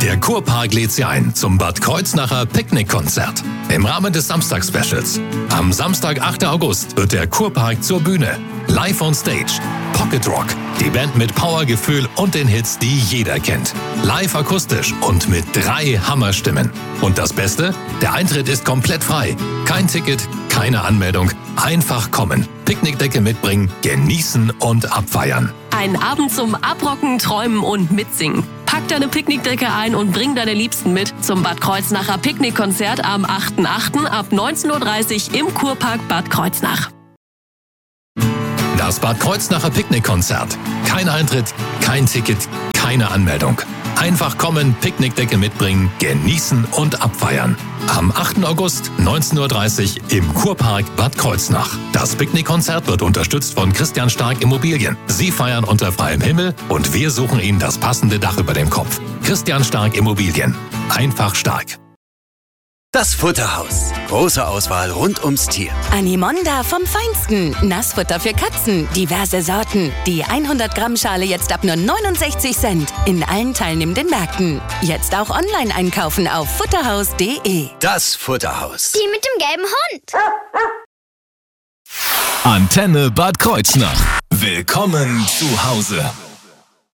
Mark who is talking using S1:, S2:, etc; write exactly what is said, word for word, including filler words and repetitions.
S1: Der Kurpark lädt Sie ein zum Bad Kreuznacher Picknickkonzert. Im Rahmen des Samstag-Specials. Am Samstag, achter August, wird der Kurpark zur Bühne. Live on Stage. Pocket Rock. Die Band mit Powergefühl und den Hits, die jeder kennt. Live akustisch und mit drei Hammerstimmen. Und das Beste? Der Eintritt ist komplett frei. Kein Ticket, keine Anmeldung. Einfach kommen. Picknickdecke mitbringen, genießen und abfeiern.
S2: Ein Abend zum Abrocken, Träumen und Mitsingen. Pack deine Picknickdecke ein und bring deine Liebsten mit zum Bad Kreuznacher Picknickkonzert am achter achter ab neunzehn Uhr dreißig im Kurpark Bad Kreuznach.
S1: Das Bad Kreuznacher Picknickkonzert. Kein Eintritt, kein Ticket, keine Anmeldung. Einfach kommen, Picknickdecke mitbringen, genießen und abfeiern. Am achter August, neunzehn Uhr dreißig im Kurpark Bad Kreuznach. Das Picknickkonzert wird unterstützt von Christian Stark Immobilien. Sie feiern unter freiem Himmel und wir suchen Ihnen das passende Dach über dem Kopf. Christian Stark Immobilien. Einfach stark.
S3: Das Futterhaus. Große Auswahl rund ums Tier.
S4: Animonda vom Feinsten. Nassfutter für Katzen. Diverse Sorten. Die hundert Gramm Schale jetzt ab nur neunundsechzig Cent. In allen teilnehmenden Märkten. Jetzt auch online einkaufen auf futterhaus punkt de.
S3: Das Futterhaus.
S5: Die mit dem gelben Hund.
S1: Antenne Bad Kreuznach. Willkommen zu Hause.